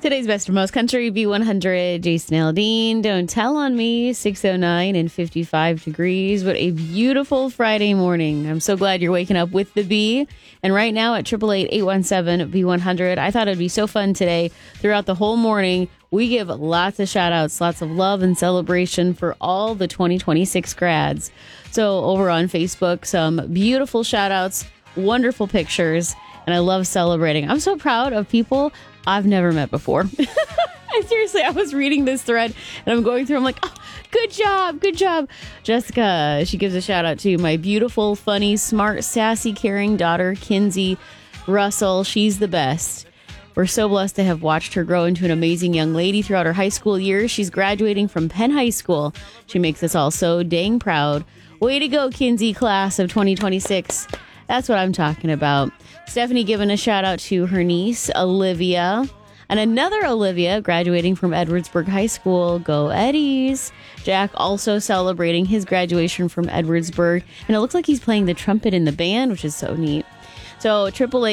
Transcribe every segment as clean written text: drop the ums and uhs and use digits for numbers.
Today's best of most country, B100, Jason Aldean. Don't tell on me, 6:09 and 55 degrees. What a beautiful Friday morning. I'm so glad you're waking up with the B. And right now at 888-817-B100, I thought it'd be so fun today. Throughout the whole morning, we give lots of shout outs, lots of love and celebration for all the 2026 grads. So over on Facebook, some beautiful shout outs, wonderful pictures, and I love celebrating. I'm so proud of people I've never met before. Seriously, I was reading this thread and I'm going through, I'm like, oh, good job, good job. Jessica, she gives a shout out to my beautiful, funny, smart, sassy, caring daughter, Kinsey Russell. She's the best. We're so blessed to have watched her grow into an amazing young lady throughout her high school years. She's graduating from Penn High School. She makes us all so dang proud. Way to go, Kinsey, class of 2026. That's what I'm talking about. Stephanie giving a shout out to her niece, Olivia. And another Olivia graduating from Edwardsburg High School. Go Eddies. Jack also celebrating his graduation from Edwardsburg. And it looks like he's playing the trumpet in the band, which is so neat. So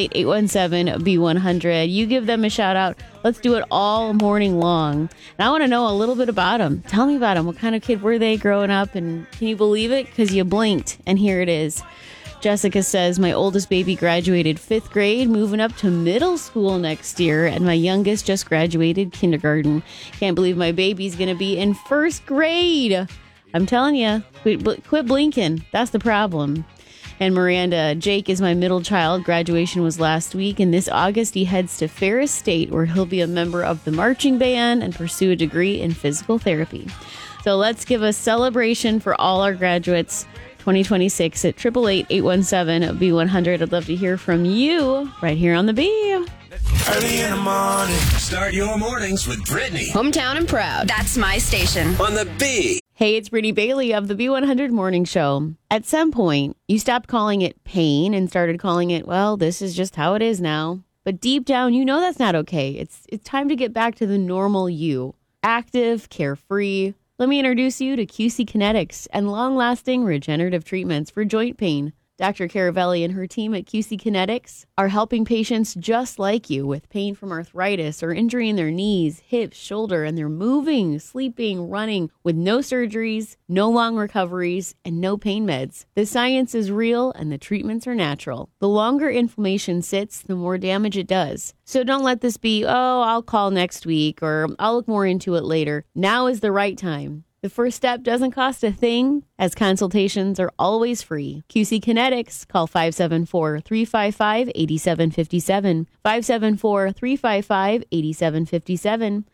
888-817-B100. You give them a shout out. Let's do it all morning long. And I want to know a little bit about them. Tell me about them. What kind of kid were they growing up? And can you believe it? Because you blinked and here it is. Jessica says, my oldest baby graduated 5th grade, moving up to middle school next year, and my youngest just graduated kindergarten. Can't believe my baby's going to be in 1st grade. I'm telling you, quit blinking. That's the problem. And Miranda, Jake is my middle child. Graduation was last week, and this August he heads to Ferris State, where he'll be a member of the marching band and pursue a degree in physical therapy. So let's give a celebration for all our graduates 2026 at 888-817-B100. I'd love to hear from you right here on the B. Early in the morning. Start your mornings with Brittany. Hometown and proud. That's my station. On the B. Hey, it's Brittany Bailey of the B100 Morning Show. At some point, you stopped calling it pain and started calling it, well, this is just how it is now. But deep down, you know that's not okay. It's time to get back to the normal you. Active, carefree. Let me introduce you to QC Kinetics and long-lasting regenerative treatments for joint pain. Dr. Caravelli and her team at QC Kinetics are helping patients just like you with pain from arthritis or injury in their knees, hips, shoulder, and they're moving, sleeping, running with no surgeries, no long recoveries, and no pain meds. The science is real and the treatments are natural. The longer inflammation sits, the more damage it does. So don't let this be, oh, I'll call next week or I'll look more into it later. Now is the right time. The first step doesn't cost a thing, as consultations are always free. QC Kinetics, call 574-355-8757, 574-355-8757,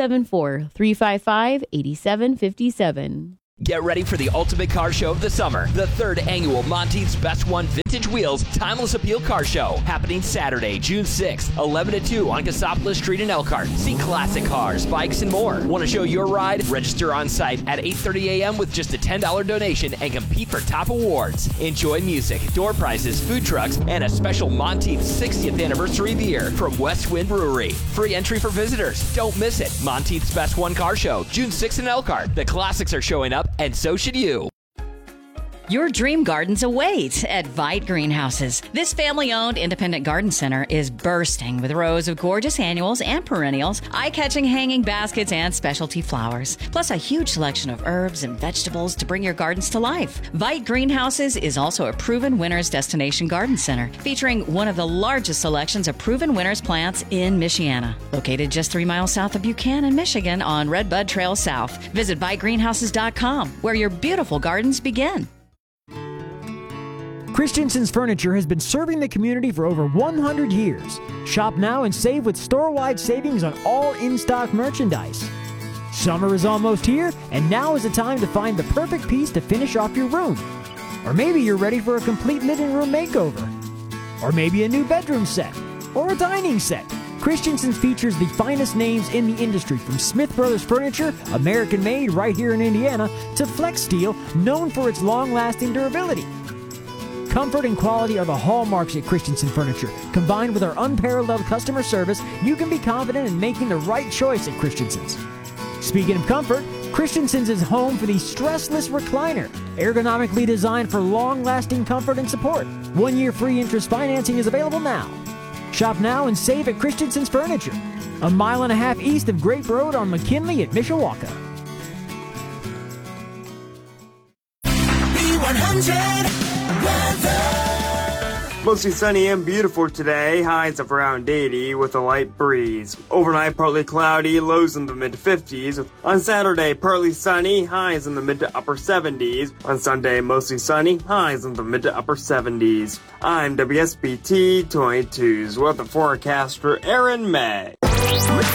574-355-8757. Get ready for the ultimate car show of the summer, the 3rd annual Monteith's Best One Vintage Wheels Timeless Appeal Car Show, happening Saturday, June 6th, 11 to 2 on Cassopolis Street in Elkhart. See classic cars, bikes, and more. Want to show your ride? Register on site at 8:30 a.m. with just a $10 donation and compete for top awards. Enjoy music, door prizes, food trucks, and a special Monteith's 60th anniversary beer from West Wind Brewery. Free entry for visitors. Don't miss it. Monteith's Best One Car Show, June 6th in Elkhart. The classics are showing up, and so should you. Your dream gardens await at Vite Greenhouses. This family-owned independent garden center is bursting with rows of gorgeous annuals and perennials, eye-catching hanging baskets, and specialty flowers, plus a huge selection of herbs and vegetables to bring your gardens to life. Vite Greenhouses is also a proven winners destination garden center, featuring one of the largest selections of proven winners plants in Michiana. Located just 3 miles south of Buchanan, Michigan on Redbud Trail South. Visit ViteGreenhouses.com, where your beautiful gardens begin. Christensen's Furniture has been serving the community for over 100 years. Shop now and save with store-wide savings on all in-stock merchandise. Summer is almost here, and now is the time to find the perfect piece to finish off your room. Or maybe you're ready for a complete living room makeover. Or maybe a new bedroom set. Or a dining set. Christensen's features the finest names in the industry, from Smith Brothers Furniture, American-made right here in Indiana, to Flex Steel, known for its long-lasting durability. Comfort and quality are the hallmarks at Christensen Furniture. Combined with our unparalleled customer service, you can be confident in making the right choice at Christensen's. Speaking of comfort, Christensen's is home for the stressless recliner, ergonomically designed for long-lasting comfort and support. 1 year free interest financing is available now. Shop now and save at Christensen's Furniture, a mile and a half east of Grape Road on McKinley at Mishawaka. B100 weather. Mostly sunny and beautiful today, highs of around 80 with a light breeze. Overnight, partly cloudy, lows in the mid-50s. On Saturday, partly sunny, highs in the mid to upper 70s. On Sunday, mostly sunny, highs in the mid to upper 70s. I'm WSBT 22's weather forecaster Aaron May.